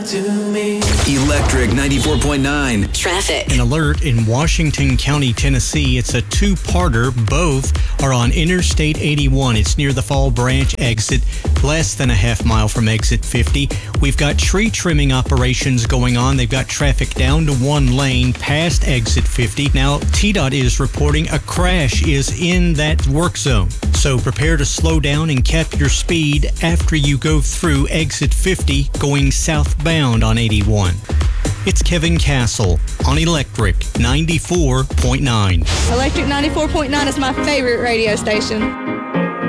Electric 94.9. Traffic. An alert in Washington County, Tennessee. It's a two-parter. Both are on Interstate 81. It's near the Fall Branch exit, less than a half mile from exit 50. We've got tree trimming operations going on. They've got traffic down to one lane past exit 50. Now, TDOT is reporting a crash is in that work zone. So prepare to slow down and cap your speed after you go through exit 50 going southbound on 81. It's Kevin Castle on Electric 94.9. Electric 94.9 is my favorite radio station.